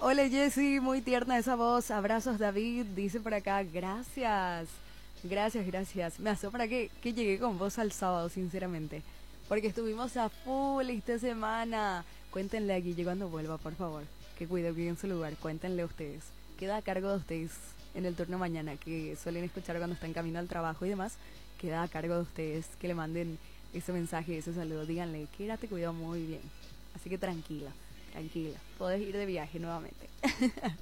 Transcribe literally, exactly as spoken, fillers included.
Hola Jessy, muy tierna esa voz. Abrazos David, dice por acá. Gracias. Gracias, gracias. Me asombra que, que llegué con vos al sábado, sinceramente. Porque estuvimos a full esta semana. Cuéntenle a Guille cuando vuelva, por favor. Que cuide bien su lugar. Cuéntenle ustedes. Queda a cargo de ustedes en el turno mañana, que suelen escuchar cuando está en camino al trabajo y demás. Queda a cargo de ustedes que le manden ese mensaje, ese saludo. Díganle que ella te cuidó muy bien. Así que tranquila, tranquila. Podés ir de viaje nuevamente.